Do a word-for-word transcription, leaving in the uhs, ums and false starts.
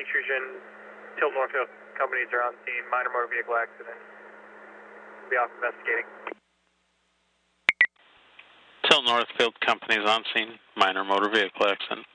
East Region, Tilt Northfield companies are on scene, minor motor vehicle accident. We'll be off investigating. Tilt Northfield companies on scene, minor motor vehicle accident.